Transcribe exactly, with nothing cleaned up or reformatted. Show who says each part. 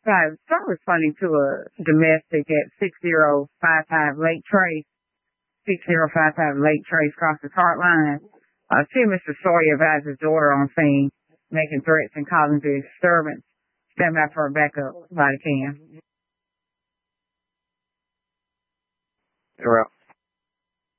Speaker 1: Guys, start responding to a domestic at six zero five five Lake Trace, six zero five five Lake Trace, Crossing Heart Line. Uh, see Mister Sawyer advised his daughter on scene, making threats and causing disturbance. Stand by for a backup body cam.
Speaker 2: You're out.